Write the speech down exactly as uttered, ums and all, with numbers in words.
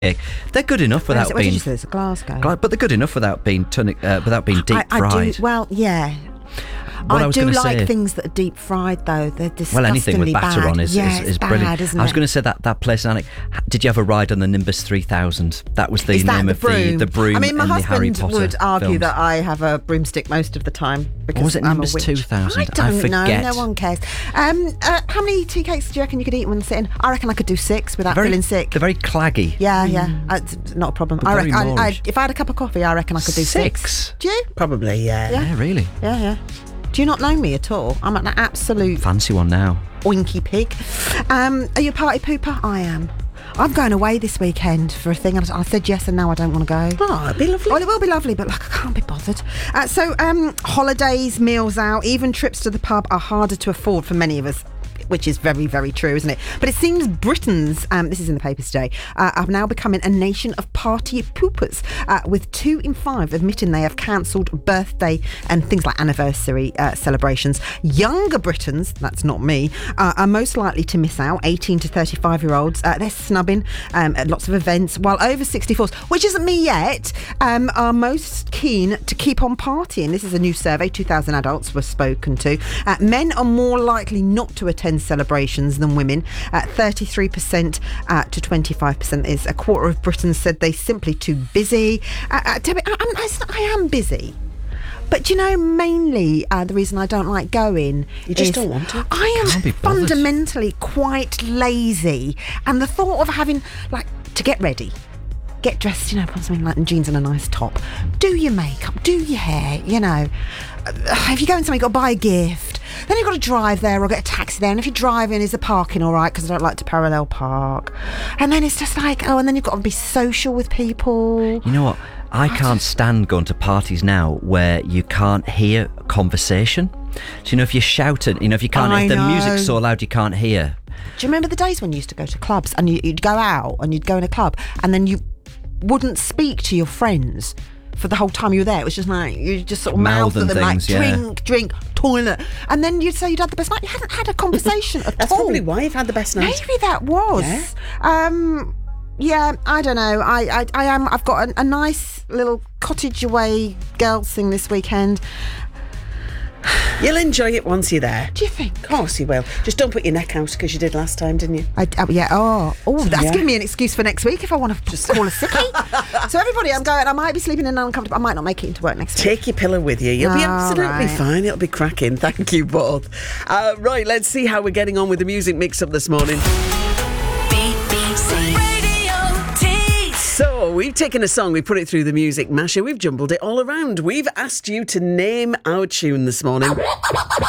They're good enough without Where being. did you say this? Glasgow. Gla- but they're good enough without being tonic, uh, without being deep I, I fried. do, well, yeah. What I, I was do gonna like say, things that are deep fried, though. They're disgustingly well, anything with batter bad. on is, yeah, is, it's is bad, brilliant. Isn't I was it? going to say that that place in Alnwick. Did you ever ride on the Nimbus three thousand? That was the Is that name the of broom? the the broom. I mean, my in the Harry husband Potter would argue films. that I have a broomstick most of the time because Or was it I'm Nimbus a witch. two thousand? I don't I forget. know. No one cares. Um, uh, how many tea cakes do you reckon you could eat when sitting? I reckon I could do six without very, feeling sick. They're very claggy. Yeah, yeah, uh, it's not a problem. But I very reckon. I, I, Moorish. if I had a cup of coffee, I reckon I could do six. Six? Do you? Probably, yeah. Yeah. Yeah, really. Yeah, yeah. Do you not know me at all? I'm an absolute Fancy one now. oinky pig. Um, are you a party pooper? I am. I'm going away this weekend for a thing. I I said yes and now I don't want to go. Oh, it'd be lovely. Well, it will be lovely, but like I can't be bothered. Uh, so, um, holidays, meals out, even trips to the pub are harder to afford for many of us. Which is very, very true, isn't it? But it seems Britons, um, this is in the papers today, uh, are now becoming a nation of party poopers, uh, with two in five admitting they have cancelled birthday and things like anniversary uh, celebrations. Younger Britons, that's not me, uh, are most likely to miss out. eighteen to thirty-five year olds, uh, they're snubbing um, at lots of events, while over sixty-fours, which isn't me yet, um, are most keen to keep on partying. This is a new survey. two thousand adults were spoken to. Uh, men are more likely not to attend celebrations than women. Uh, thirty-three percent uh, to twenty-five percent is a quarter of Britons said they're simply too busy. Uh, uh, Debbie, I, I'm, I am busy. But you know, mainly uh, the reason I don't like going You just is don't want to. I Can't am be bothered. fundamentally quite lazy, and the thought of having like to get ready, get dressed, you know, put something like jeans and a nice top, do your makeup, do your hair, you know. Uh, if you're going somewhere, you've got to buy a gift. Then you've got to drive there or get a taxi there. And if you're driving, is the parking all right? Because I don't like to parallel park. And then it's just like, oh, and then you've got to be social with people. You know what? I can't stand going to parties now where you can't hear conversation. So, you know, if you're shouting, you know, if you can't, I if the know. music's so loud you can't hear. Do you remember the days when you used to go to clubs and you, you'd go out and you'd go in a club and then you wouldn't speak to your friends for the whole time you were there? It was just like, you just sort of mouth Mouthing at them things, like, yeah. drink, drink, toilet. And then you'd say you'd had the best night. You hadn't had a conversation at That's all. probably why you've had the best night. Maybe that was. Yeah. Um, yeah, I don't know. I, I, I am. I've got a, a nice little cottage away girls thing this weekend. You'll enjoy it once you're there. Do you think? Of course you will. Just don't put your neck out because you did last time, didn't you? I, oh, yeah. Oh, oh, that's Yeah. giving me an excuse for next week if I want to just call a sickie. So everybody, I'm going. I might be sleeping in an uncomfortable. I might not make it into work next week. Take your pillow with you. You'll be All absolutely right. fine. It'll be cracking. Thank you both. Uh, right, let's see how we're getting on with the music mix-up this morning. B B C Radio T. So, we've taken a song, we've put it through the music masher, we've jumbled it all around. We've asked you to name our tune this morning.